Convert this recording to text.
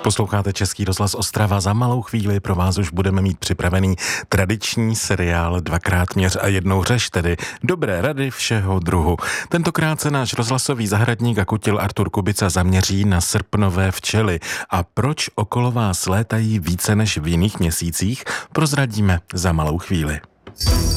Posloucháte Český rozhlas Ostrava. Za malou chvíli pro vás už budeme mít připravený tradiční seriál Dvakrát měř a jednou řeš, tedy dobré rady všeho druhu. Tentokrát se náš rozhlasový zahradník a kutil Artur Kubica zaměří na srpnové včely. A proč okolo vás létají více než v jiných měsících, prozradíme za malou chvíli.